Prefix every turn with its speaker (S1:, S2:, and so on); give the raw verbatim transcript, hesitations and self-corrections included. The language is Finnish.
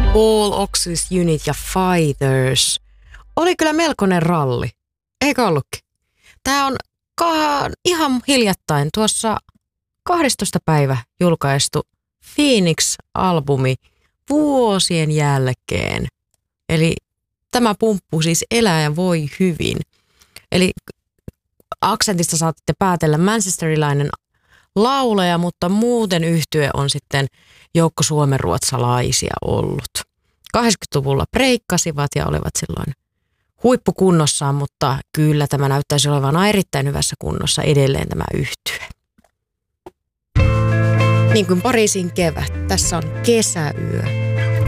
S1: All Oxys Unit ja Fighters. Oli kyllä melkoinen ralli, eikö ollutkin? Tämä on ka- ihan hiljattain tuossa kahdestoista päivä julkaistu Phoenix-albumi vuosien jälkeen. Eli tämä pumppu siis elää ja voi hyvin. Eli aksentista saatte päätellä manchesterilainen laulaja, mutta muuten yhtye on sitten joukko suomenruotsalaisia ollut. kahdeksankymmentäluvulla breikkasivat ja olivat silloin huippukunnossaan, mutta kyllä tämä näyttäisi olevan erittäin hyvässä kunnossa edelleen tämä yhtye. Niin kuin Pariisin kevät, tässä on kesäyö.